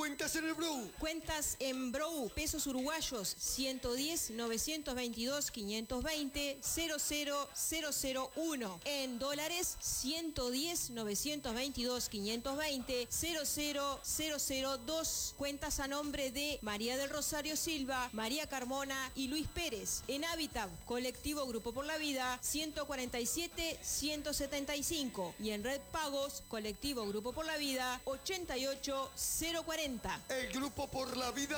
Cuentas en el Brou. Cuentas en Brou, pesos uruguayos 110 922 520 00001. En dólares 110 922 520 00002. Cuentas a nombre de María del Rosario Silva, María Carmona y Luis Pérez. En Hábitat, Colectivo Grupo por la Vida 147 175. Y en Red Pagos, Colectivo Grupo por la Vida 88 040. El Grupo por la Vida